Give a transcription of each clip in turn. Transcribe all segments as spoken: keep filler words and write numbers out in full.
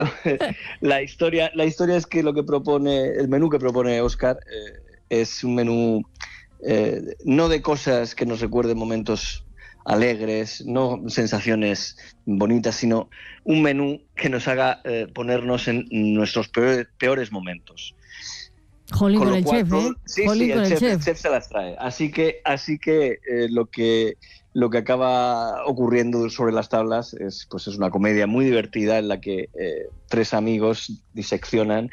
la historia, la historia es que lo que propone, el menú que propone Óscar eh, es un menú eh, no de cosas que nos recuerden momentos alegres, no sensaciones bonitas, sino un menú que nos haga eh, ponernos en nuestros peores, peores momentos. Jolín con, con lo el cual, chef, todo, ¿eh? sí, Jolín sí, con el el chef, chef. el chef se las trae. Así que, así que eh, lo que lo que acaba ocurriendo sobre las tablas es, pues, es una comedia muy divertida en la que eh, tres amigos diseccionan,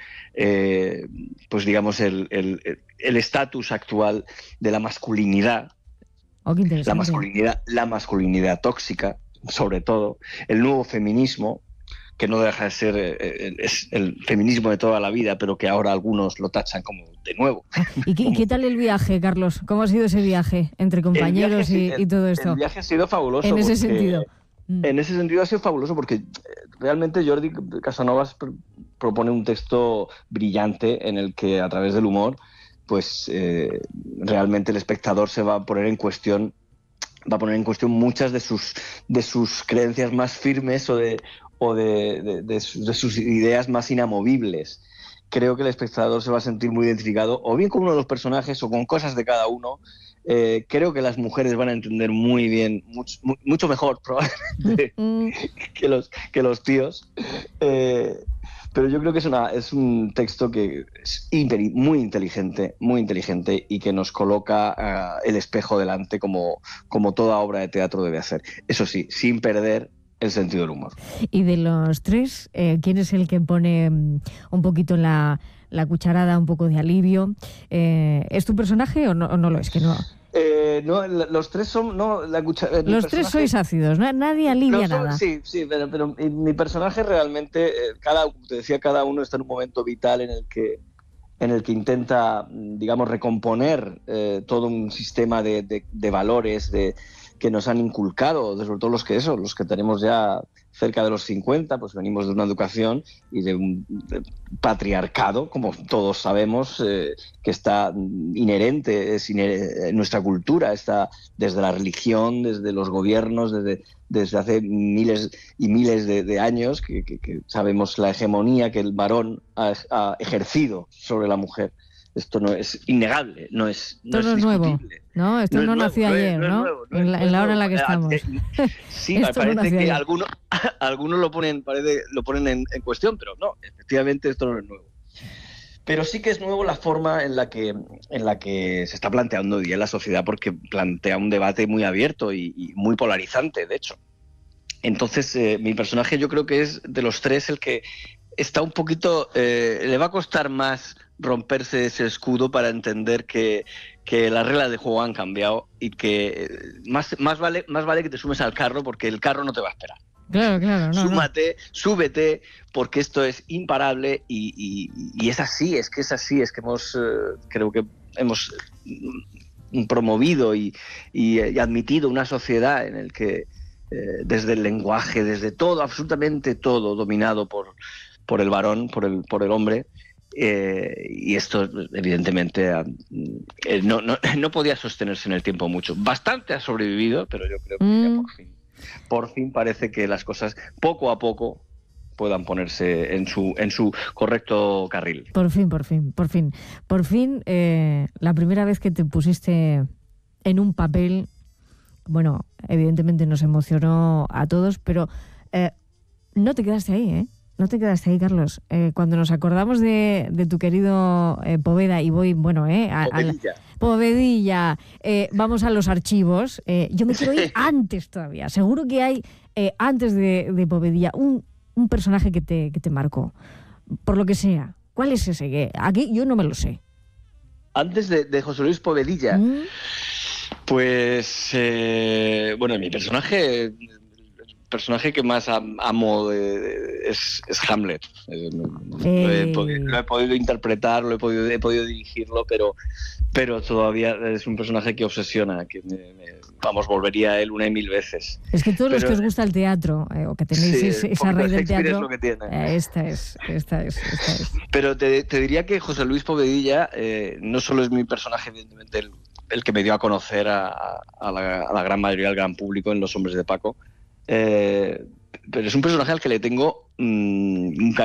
eh, pues digamos el el el estatus actual de la masculinidad, Oh, qué la interesante. masculinidad, la masculinidad tóxica, sobre todo, el nuevo feminismo, que no deja de ser eh, es el feminismo de toda la vida, pero que ahora algunos lo tachan como de nuevo. Ah, ¿y, qué, ¿Y qué tal el viaje, Carlos? ¿Cómo ha sido ese viaje entre El viaje, compañeros y, el, y todo el esto? viaje ha sido fabuloso En ese porque sentido. Mm. en ese sentido ha sido fabuloso porque realmente Jordi Casanovas pr propone un texto brillante en el que a través del humor, pues eh, realmente el espectador se va a poner en cuestión va a poner en cuestión muchas de sus de sus creencias más firmes o de o de, de, de, sus, de sus ideas más inamovibles. Creo que el espectador se va a sentir muy identificado o bien con uno de los personajes o con cosas de cada uno. Eh, creo que las mujeres van a entender muy bien, mucho, mucho mejor probablemente que los, que los tíos. Eh, pero yo creo que es, una, es un texto que es muy inteligente, muy inteligente y que nos coloca uh, el espejo delante como, como toda obra de teatro debe hacer. Eso sí, sin perder el sentido del humor. Y de los tres, eh, ¿quién es el que pone um, un poquito la, la cucharada, un poco de alivio? Eh, ¿Es tu personaje o no, o no lo es? Que no... Eh, no, los tres son... No, la cuchara, los tres sois ácidos, ¿no? Nadie alivia son, nada. Sí, sí, pero, pero mi personaje realmente, eh, cada, te decía, cada uno está en un momento vital en el que en el que intenta, digamos, recomponer eh, todo un sistema de, de, de valores de, que nos han inculcado, sobre todo los que eso, los que tenemos ya cerca de los cincuenta, pues venimos de una educación y de un de patriarcado, como todos sabemos, eh, que está inherente, es inherente en nuestra cultura, está desde la religión, desde los gobiernos, desde, desde hace miles y miles de, de años, que, que, que sabemos la hegemonía que el varón ha, ha ejercido sobre la mujer. Esto no es innegable, no es, no Esto es no es nuevo, ¿no? Esto no, no nació ayer, ¿no? En la, en la hora en la que estamos. Sí, me parece no que algunos, algunos lo ponen, parece, lo ponen en, en cuestión, pero no, efectivamente esto no es nuevo. Pero sí que es nuevo la forma en la que, en la que se está planteando hoy día en la sociedad, porque plantea un debate muy abierto y, y muy polarizante, de hecho. Entonces, eh, mi personaje yo creo que es de los tres el que está un poquito... Eh, le va a costar más romperse ese escudo para entender que, que las reglas de juego han cambiado y que eh, más, más, vale, más vale que te sumes al carro porque el carro no te va a esperar. Claro, claro, no, Súmate, no. súbete, porque esto es imparable y, y, y es así, es que es así, es que hemos, eh, creo que hemos promovido y, y, y admitido una sociedad en el que eh, desde el lenguaje, desde todo, absolutamente todo, dominado por, por el varón, por el, por el hombre, eh, y esto evidentemente eh, no, no, no podía sostenerse en el tiempo mucho. Bastante ha sobrevivido, pero yo creo que mm. ya por fin. Por fin parece que las cosas poco a poco puedan ponerse en su en su correcto carril. Por fin, por fin, por fin. Por fin, eh, la primera vez que te pusiste en un papel, bueno, evidentemente nos emocionó a todos, pero eh, no te quedaste ahí, ¿eh? No te quedaste ahí, Carlos. Eh, cuando nos acordamos de, de tu querido eh, Poveda, y voy, bueno, eh, a, Povedilla. A Povedilla, eh, vamos a los archivos. Eh, yo me quiero ir antes todavía. Seguro que hay, eh, antes de, de Povedilla, un, un personaje que te, que te marcó, por lo que sea. ¿Cuál es ese? Que aquí yo no me lo sé. Antes de, de José Luis Povedilla, ¿Mm? pues, eh, bueno, mi personaje... El personaje que más am, amo de, de, es, es Hamlet. Eh, eh. Lo, he podido, lo he podido interpretar, lo he podido, he podido dirigirlo, pero, pero todavía es un personaje que obsesiona, que me, me, vamos, volvería a él una y mil veces. Es que todos pero, los que os gusta el teatro, eh, o que tenéis sí, ese, esa raíz del teatro, es lo que tiene. Eh, esta, es, esta es, esta es. Pero te, te diría que José Luis Povedilla eh, no solo es mi personaje, evidentemente, el, el que me dio a conocer a, a, la, a la gran mayoría del gran público en Los Hombres de Paco, Eh, pero es un personaje al que le tengo mmm, un cariño